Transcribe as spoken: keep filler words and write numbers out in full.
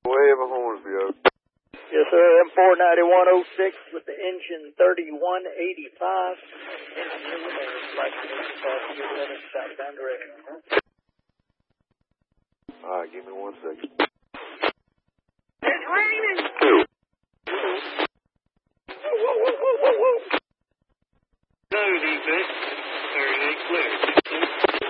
Way of a Hornsby. Yes, sir. M four ninety-one oh six with the engine thirty-one eighty-five. Southbound direction. All right, give me one second. It's raining. Whoa, whoa, whoa, whoa, whoa. No, D P.